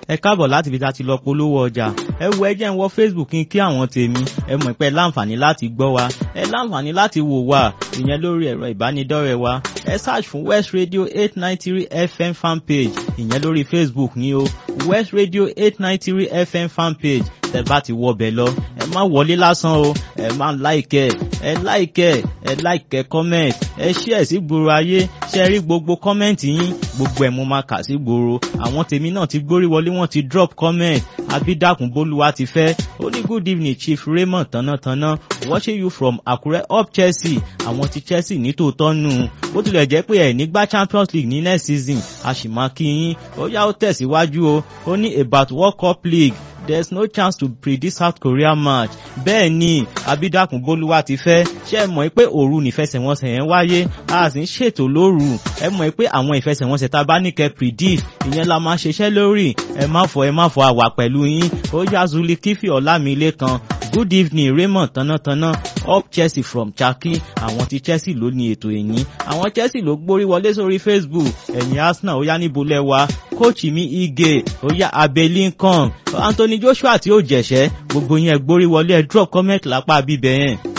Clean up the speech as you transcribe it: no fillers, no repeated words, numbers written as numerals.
ẹ káàbọ̀ láti fi ta ti lọ polówó ọjà. Ẹ wo ẹjẹ́ ń wọ Facebook kí àwọn tèmi ẹ mọ̀ pé láǹfààní láti gbọ́ wa ẹ láǹfààní láti wò wá ìyẹn lórí ẹ̀rọ ìbánidọ́rẹ̀ẹ́ wa ẹ search fún West Radio 893 FM fanpage ìyẹn lórí Facebook ní o West Radio 893 FM fanpage tẹ bá ti wọ bẹ̀ lọ ẹ má wọlé lásán o ẹ má like comment ẹ share sí gbòòrò ayé ṣe rí gbogbo comment yín gbogbo ẹ̀ mo máa kà sí gbòòrò àwọn tèmi náà ti gbórí wọlé wọ́n ti drop comment Abídàkùn Bólúwa ti fẹ́ ó ní good evening Chief Raymond Tánátáná watching you from Àkúrẹ́ up Chelsea àwọn ti Chelsea ní tòótọ́ nù ó tilẹ̀ jẹ́ pé ẹ̀ nígbà Champions League ní next season a sì máa kí yín ó yá ó tẹ̀síwájú o ó ní about World Cup League there's no chance to predict South Korea match bẹ́ẹ̀ ni Abídàkùn Bólúwa ti fẹ́ ṣe mọ̀ pé òru nífẹsẹ̀wọnsẹ̀ yẹn wáyé a sì ń ṣètò lóru ẹ mọ̀ pé àwọn ìfẹsẹ̀wọnsẹ̀ tá a bá ní kẹ́ predict ìyẹn la máa ṣiṣẹ́ lórí ẹ má fọ àwà pẹ̀lú yín ó yá Zulikifi Ọlámilékan good evening Raymond Tánátáná up Chelsea from Chaki àwọn ti Chelsea ló ní ètò ẹ̀yìn àwọn Chelsea ló gbórí wọlé sórí Facebook ẹ̀yìn Arsenal ó yá níbo lẹ́wà coach mi Ige ó yá Abe Lincoln Anthony Joshua tí ó jẹ̀ṣẹ́ gbogbo yẹn gbórí wọlé ẹ drop comment lápá bíbẹ̀ yẹn.